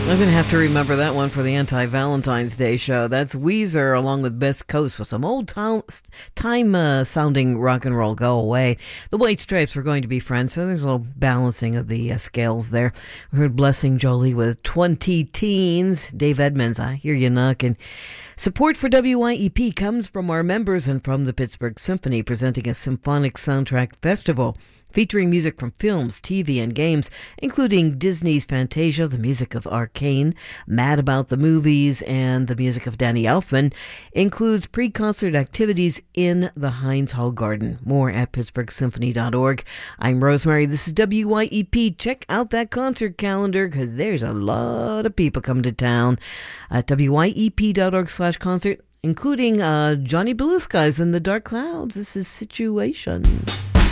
I'm going to have to remember that one for the anti-Valentine's Day show. That's Weezer along with Best Coast with some old time-sounding rock and roll. Go away. The White Stripes were going to be friends, so there's a little balancing of the scales there. We heard Blessing Jolie with 20 Teens. Dave Edmonds, I hear you knocking. Support for WYEP comes from our members and from the Pittsburgh Symphony, presenting a symphonic soundtrack festival featuring music from films, TV, and games, including Disney's Fantasia, the music of Arcane, Mad About the Movies, and the music of Danny Elfman. Includes pre-concert activities in the Heinz Hall Garden. More at pittsburghsymphony.org. I'm Rosemary. This is WYEP. Check out that concert calendar because there's a lot of people coming to town at wyep.org/concert, including Johnny Blue Skies and the Dark Clouds. This is Situation.